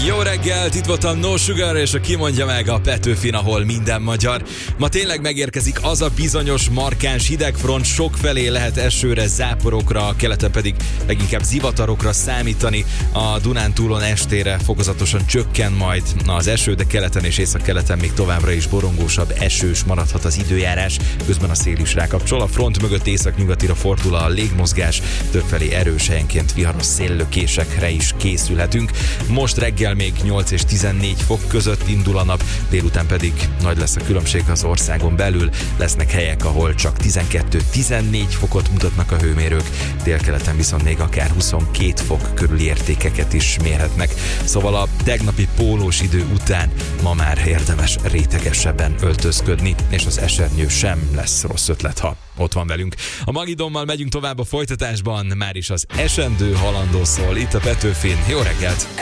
Jó reggelt, itt volt a No Sugar, és a kimondja meg a Petőfin, ahol minden magyar. Ma tényleg megérkezik az a bizonyos markáns hidegfront, sokfelé lehet esőre, záporokra, keleten pedig leginkább zivatarokra számítani. A Dunántúlon estére fokozatosan csökken majd az eső, de keleten és északkeleten még továbbra is borongósabb, esős maradhat az időjárás. Közben a szél is rákapcsol, a front mögött északnyugatira fordul a légmozgás, többfelé erős, helyenként viharos széllökésekre is készülhetünk. Most reggel még 8 és 14 fok között indul a nap, délután pedig nagy lesz a különbség az országon belül. Lesznek helyek, ahol csak 12-14 fokot mutatnak a hőmérők, délkeleten viszont még akár 22 fok körüli értékeket is mérhetnek. Szóval a tegnapi pólós idő után ma már érdemes rétegesebben öltözködni, és az esernyő sem lesz rossz ötlet, ha ott van velünk. A Magidommal megyünk tovább a folytatásban, már is az esendő halandó szól itt a Petőfin. Jó reggelt!